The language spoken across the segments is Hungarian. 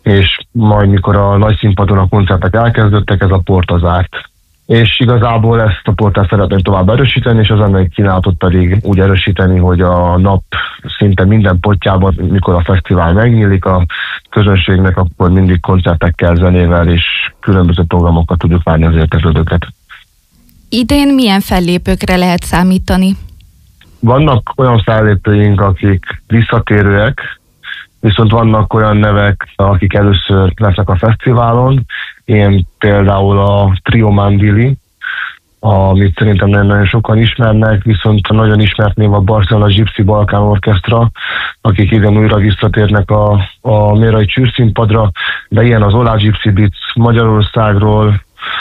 és majd mikor a nagy színpadon a koncertek elkezdődtek, ez a porta zárt. És igazából ezt a portát szeretném tovább erősíteni, és az zenei kínálatot pedig úgy erősíteni, hogy a nap szinte minden pontjában, mikor a fesztivál megnyílik a közönségnek, akkor mindig koncertekkel, zenével és különböző programokat tudjuk várni az érdeklődőket. Idén milyen fellépőkre lehet számítani? Vannak olyan fellépőink, akik visszatérőek, viszont vannak olyan nevek, akik először lesznek a fesztiválon. Ilyen például a Trio Mandili, amit szerintem nagyon sokan ismernek, viszont nagyon ismert név a Barcelona Gypsy Balkán Orchestra, akik idén újra visszatérnek a Mérai csűrszínpadra, de ilyen az Ola Gypsy Beats Magyarországról,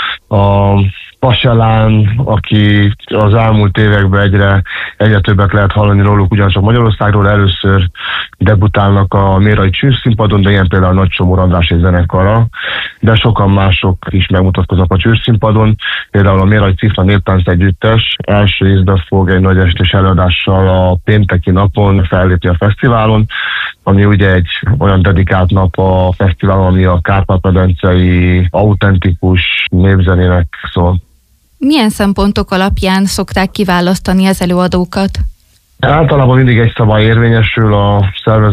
a Paselán, aki az elmúlt években egyre többet lehet hallani róluk, ugyancsak Magyarországról először debutálnak a Mérai csűrszínpadon, de ilyen például Nagy Csomor András és zenekara, de sokan mások is megmutatkoznak a csűrszínpadon, például a Mérai Cifra Néptánc Együttes első ízben fog egy nagy estés előadással a pénteki napon fellépni a fesztiválon, ami ugye egy olyan dedikált nap a fesztiválon, ami a Kárpát-medencei autentikus népzenének szól. Milyen szempontok alapján szokták kiválasztani az előadókat? Általában mindig egy szabály érvényesül, a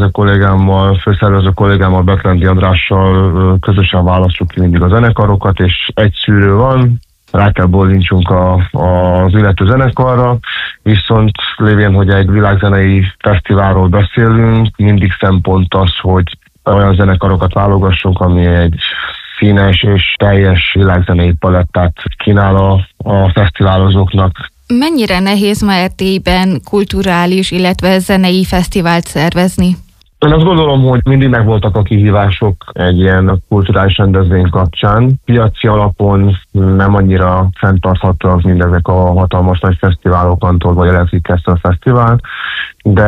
főszervező kollégámmal, Betlendi Andrással közösen választjuk ki mindig a zenekarokat, és egy szűrő van, rá kell bólintsunk az illető zenekarra, viszont lévén, hogy egy világzenei fesztiválról beszélünk, mindig szempont az, hogy olyan zenekarokat válogassunk, ami egy színes és teljes világzenei palettát kínál a fesztiválozóknak. Mennyire nehéz ma Erdélyben kulturális, illetve zenei fesztivált szervezni? Én azt gondolom, hogy mindig megvoltak a kihívások egy ilyen kulturális rendezvény kapcsán. Piaci alapon nem annyira fenntarthatóak mindezek a hatalmas nagy fesztiválok, Antol vagy Electric Castle Fesztivál, de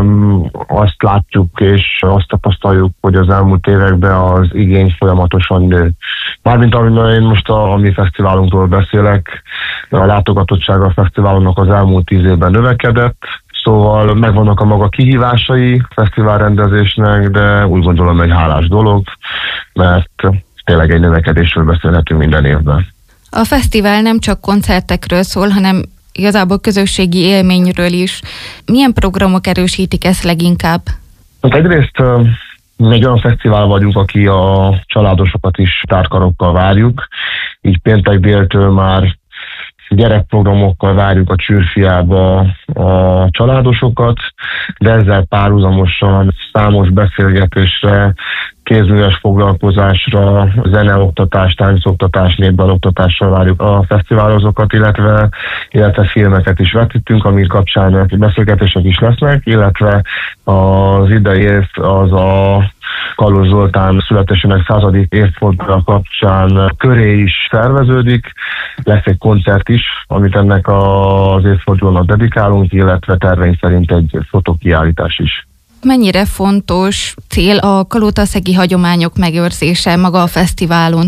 azt látjuk és azt tapasztaljuk, hogy az elmúlt években az igény folyamatosan nő. Mármint amiben én most a mi fesztiválunkról beszélek, a látogatottsága a fesztiválonnak az elmúlt 10 évben növekedett, szóval megvannak a maga kihívásai fesztiválrendezésnek, de úgy gondolom egy hálás dolog, mert tényleg egy növekedésről beszélhetünk minden évben. A fesztivál nem csak koncertekről szól, hanem igazából közösségi élményről is. Milyen programok erősítik ezt leginkább? Hát egyrészt egy olyan fesztivál vagyunk, aki a családosokat is tárkarokkal várjuk, így péntek déltől már gyerekprogramokkal várjuk a Csűrfiába a családosokat, de ezzel párhuzamosan számos beszélgetésre, kézműves foglalkozásra, zeneoktatás, táncoktatás, népdaloktatással várjuk a fesztiválozókat, illetve filmeket is vetítünk, ami kapcsán beszélgetések is lesznek, illetve az idei év az a Kalóz Zoltán születésének 100. évfordulója kapcsán köré is szerveződik. Lesz egy koncert is, amit ennek az évfordulónak dedikálunk, illetve terveink szerint egy fotókiállítás is. Mennyire fontos cél a kalótaszegi hagyományok megőrzése maga a fesztiválon?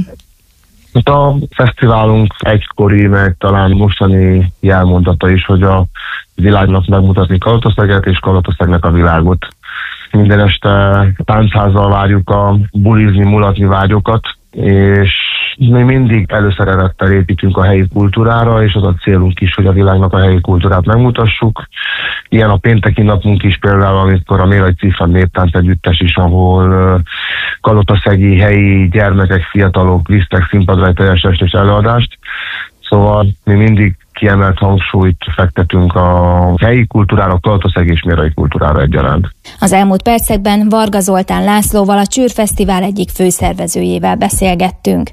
A fesztiválunk egykori, meg talán mostani jelmondata is, hogy a világnak megmutatni Kalotaszeget és Kalotaszegnek a világot. Minden este táncházzal várjuk a bulizni, mulatni vágyokat, és mi mindig előszeretettel építünk a helyi kultúrára, és az a célunk is, hogy a világnak a helyi kultúrát megmutassuk. Ilyen a pénteki napunk is például, amikor a Mérai Cifra Néptánc Együttes is, ahol kalotaszegi helyi gyermekek, fiatalok visznek színpadra egy teljes estés előadást. Szóval mi mindig kiemelt hangsúlyt fektetünk a helyi kultúrára, a kalotaszegi és mérai kultúrára egyaránt. Az elmúlt percekben Varga Zoltán Lászlóval, a Csűr-fesztivál egyik főszervezőjével beszélgettünk.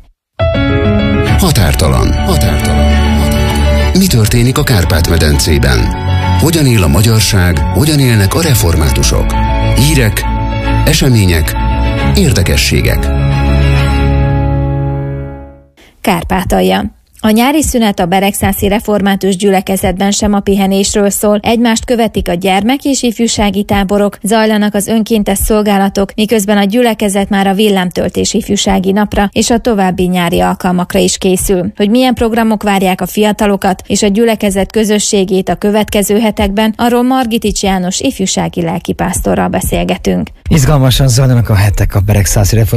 Határtalan. Mi történik a Kárpát-medencében? Hogyan él a magyarság, hogyan élnek a reformátusok? Hírek, események, érdekességek. Kárpátalja. A nyári szünet a beregszászi református gyülekezetben sem a pihenésről szól, egymást követik a gyermek- és ifjúsági táborok, zajlanak az önkéntes szolgálatok, miközben a gyülekezet már a villámtöltés ifjúsági napra és a további nyári alkalmakra is készül. Hogy milyen programok várják a fiatalokat és a gyülekezet közösségét a következő hetekben, arról Margitics János ifjúsági lelkipásztorral beszélgetünk. Izgalmasan zajlanak a hetek a beregszászi